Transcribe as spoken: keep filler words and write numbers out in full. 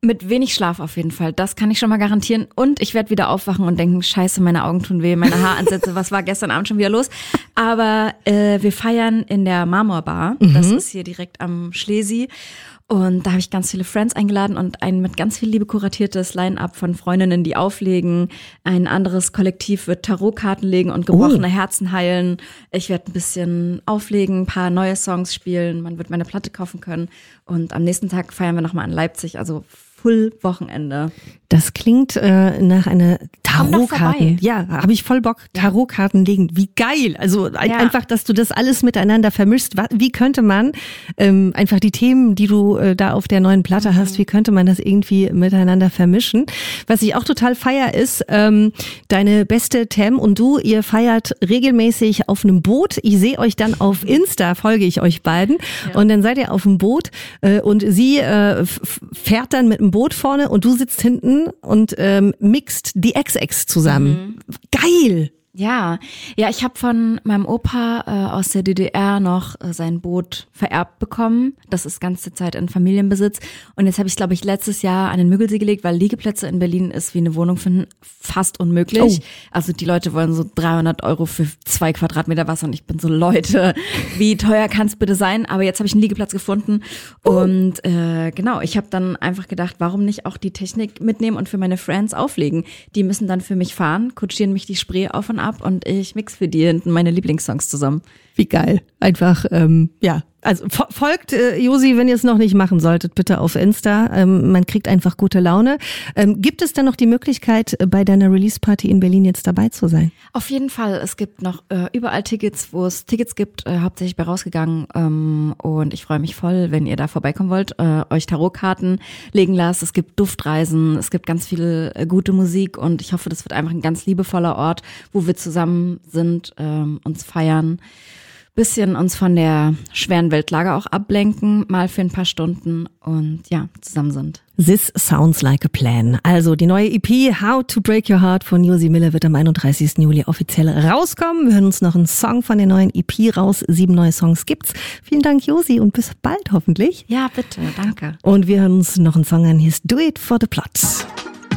Mit wenig Schlaf auf jeden Fall, das kann ich schon mal garantieren. Und ich werde wieder aufwachen und denken, scheiße, meine Augen tun weh, meine Haaransätze, was war gestern Abend schon wieder los? Aber äh, wir feiern in der Marmorbar, mhm. das ist hier direkt am Schlesi. Und da habe ich ganz viele Friends eingeladen und ein mit ganz viel Liebe kuratiertes Line-Up von Freundinnen, die auflegen. Ein anderes Kollektiv wird Tarotkarten legen und gebrochene oh. Herzen heilen. Ich werde ein bisschen auflegen, ein paar neue Songs spielen. Man wird meine Platte kaufen können. Und am nächsten Tag feiern wir nochmal in Leipzig, also Full-Wochenende. Das klingt äh, nach einer Tarotkarten. Ja, habe ich voll Bock. Tarotkarten legen. Wie geil. Also ja. einfach, dass du das alles miteinander vermischst. Wie könnte man ähm, einfach die Themen, die du äh, da auf der neuen Platte mhm. hast, wie könnte man das irgendwie miteinander vermischen? Was ich auch total feier ist, ähm, deine beste Tam und du, ihr feiert regelmäßig auf einem Boot. Ich sehe euch dann auf Insta, folge ich euch beiden. Ja. Und dann seid ihr auf dem Boot äh, und sie äh, f- fährt dann mit dem Boot vorne und du sitzt hinten und ähm, mixt die X X zusammen. Mhm. Geil! Ja, ja, ich habe von meinem Opa äh, aus der D D R noch äh, sein Boot vererbt bekommen. Das ist ganze Zeit in Familienbesitz. Und jetzt habe ich, glaube ich, letztes Jahr an den Müggelsee gelegt, weil Liegeplätze in Berlin ist wie eine Wohnung finden fast unmöglich. Oh. Also die Leute wollen so dreihundert Euro für zwei Quadratmeter Wasser und ich bin so, Leute, wie teuer kann es bitte sein? Aber jetzt habe ich einen Liegeplatz gefunden oh. und äh, genau, ich habe dann einfach gedacht, warum nicht auch die Technik mitnehmen und für meine Friends auflegen? Die müssen dann für mich fahren, kutschieren mich die Spree auf und ab und ich mix für die hinten meine Lieblingssongs zusammen. Wie geil. Einfach, ähm, ja. Also fo- folgt äh, Josi, wenn ihr es noch nicht machen solltet, bitte auf Insta. Ähm, man kriegt einfach gute Laune. Ähm, gibt es dann noch die Möglichkeit, bei deiner Release-Party in Berlin jetzt dabei zu sein? Auf jeden Fall. Es gibt noch äh, überall Tickets, wo es Tickets gibt, äh, hauptsächlich bei rausgegangen. Ähm, und ich freue mich voll, wenn ihr da vorbeikommen wollt, äh, euch Tarotkarten legen lasst. Es gibt Duftreisen, es gibt ganz viel äh, gute Musik und ich hoffe, das wird einfach ein ganz liebevoller Ort, wo wir zusammen sind, ähm, uns feiern. Bisschen uns von der schweren Weltlage auch ablenken, mal für ein paar Stunden und ja, zusammen sind. This sounds like a plan. Also die neue E P How to Break Your Heart von Josi Miller wird am einunddreißigsten Juli offiziell rauskommen. Wir hören uns noch einen Song von der neuen E P raus. Sieben neue Songs gibt's. Vielen Dank, Josi, und bis bald hoffentlich. Ja, bitte, danke. Und wir hören uns noch einen Song an. Hier ist Do It for the Plot.